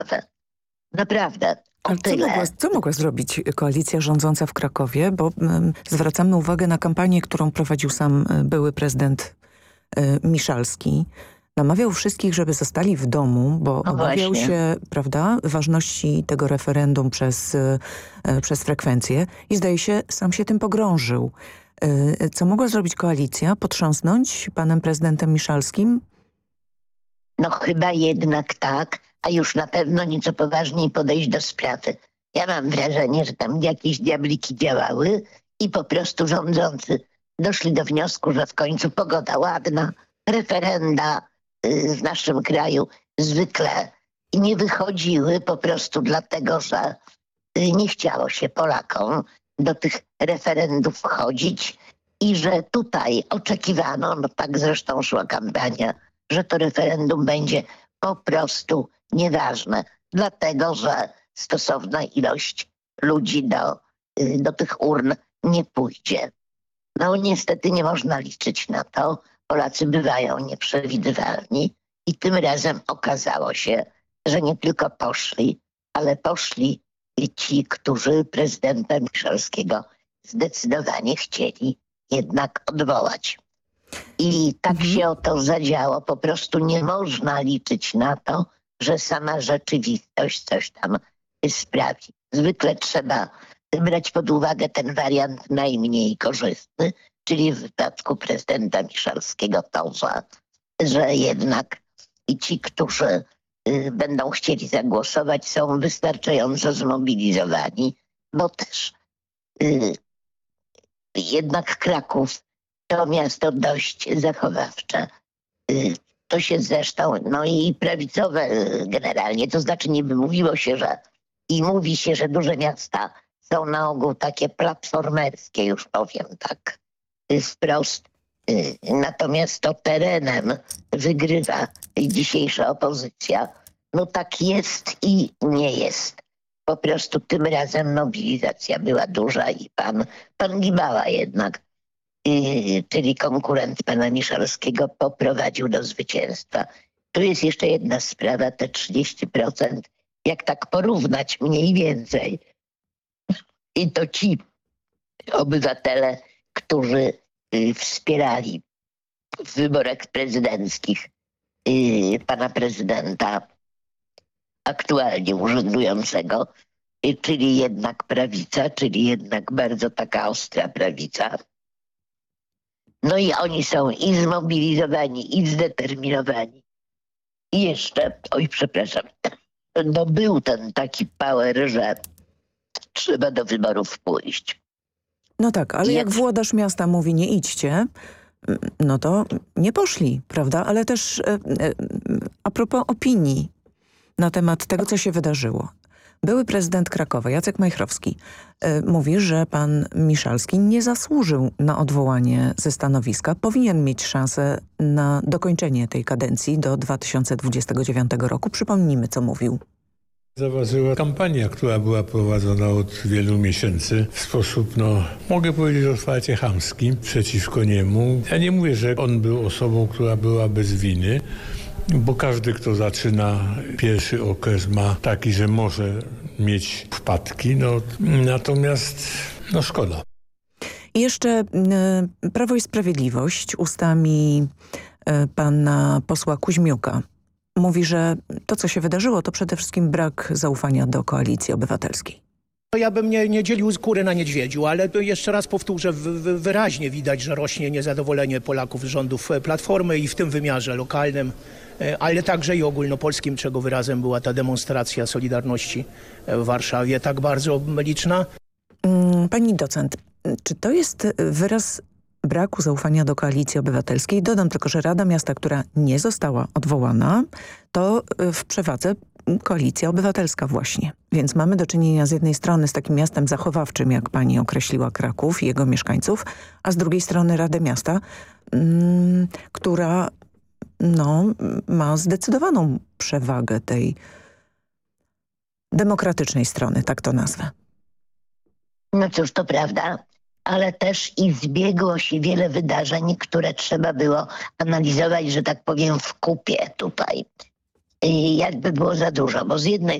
Naprawdę. Ale co mogła zrobić koalicja rządząca w Krakowie? Bo zwracamy uwagę na kampanię, którą prowadził sam były prezydent Miszalski. Namawiał wszystkich, żeby zostali w domu, bo obawiał się, prawda, ważności tego referendum przez frekwencję i zdaje się, sam się tym pogrążył. Co mogła zrobić koalicja? Potrząsnąć panem prezydentem Miszalskim? No chyba jednak tak, a już na pewno nieco poważniej podejść do sprawy. Ja mam wrażenie, że tam jakieś diabliki działały i po prostu rządzący doszli do wniosku, że w końcu pogoda ładna, referenda w naszym kraju zwykle nie wychodziły po prostu dlatego, że nie chciało się Polakom do tych referendów wchodzić i że tutaj oczekiwano, no tak zresztą szła kampania, że to referendum będzie po prostu nieważne, dlatego że stosowna ilość ludzi do tych urn nie pójdzie. No niestety nie można liczyć na to. Polacy bywają nieprzewidywalni i tym razem okazało się, że nie tylko poszli, ale poszli ci, którzy prezydenta Miszalskiego zdecydowanie chcieli jednak odwołać. I tak się o to zadziało. Po prostu nie można liczyć na to, że sama rzeczywistość coś tam sprawi. Zwykle trzeba brać pod uwagę ten wariant najmniej korzystny, czyli w wypadku prezydenta Miszalskiego to, że jednak i ci, którzy będą chcieli zagłosować, są wystarczająco zmobilizowani, bo też jednak Kraków to miasto dość zachowawcze. To się zresztą, no i prawicowe generalnie, to znaczy nie mówiło się, że i mówi się, że duże miasta są na ogół takie platformerskie, już powiem tak wprost. Natomiast to terenem wygrywa dzisiejsza opozycja. No tak jest i nie jest. Po prostu tym razem mobilizacja była duża i pan Gibała jednak, czyli konkurent pana Miszalskiego, poprowadził do zwycięstwa. Tu jest jeszcze jedna sprawa, te 30%, jak tak porównać mniej więcej. I to ci obywatele, którzy wspierali w wyborach prezydenckich pana prezydenta aktualnie urzędującego, czyli jednak prawica, czyli jednak bardzo taka ostra prawica. No i oni są i zmobilizowani, i zdeterminowani. I jeszcze, przepraszam, no był ten taki power, że trzeba do wyborów pójść. No tak, ale jak włodarz miasta mówi nie idźcie, no to nie poszli, prawda? Ale też a propos opinii na temat tego, co się wydarzyło. Były prezydent Krakowa, Jacek Majchrowski, mówi, że pan Miszalski nie zasłużył na odwołanie ze stanowiska. Powinien mieć szansę na dokończenie tej kadencji do 2029 roku. Przypomnijmy, co mówił. Zaważyła kampania, która była prowadzona od wielu miesięcy w sposób, mogę powiedzieć otwarcie chamski przeciwko niemu. Ja nie mówię, że on był osobą, która była bez winy, bo każdy, kto zaczyna pierwszy okres, ma taki, że może mieć wpadki, natomiast szkoda. I jeszcze Prawo i Sprawiedliwość ustami pana posła Kuźmiuka mówi, że to, co się wydarzyło, to przede wszystkim brak zaufania do Koalicji Obywatelskiej. Ja bym nie dzielił skóry na niedźwiedziu, ale jeszcze raz powtórzę, wyraźnie widać, że rośnie niezadowolenie Polaków z rządów Platformy i w tym wymiarze lokalnym, ale także i ogólnopolskim, czego wyrazem była ta demonstracja Solidarności w Warszawie, tak bardzo liczna. Pani docent, czy to jest wyraz braku zaufania do Koalicji Obywatelskiej? Dodam tylko, że Rada Miasta, która nie została odwołana, to w przewadze Koalicja Obywatelska właśnie. Więc mamy do czynienia z jednej strony z takim miastem zachowawczym, jak pani określiła Kraków i jego mieszkańców, a z drugiej strony Radę Miasta, która ma zdecydowaną przewagę tej demokratycznej strony, tak to nazwę. No cóż, to prawda, ale też i zbiegło się wiele wydarzeń, które trzeba było analizować, że tak powiem, w kupie tutaj. jakby było za dużo, bo z jednej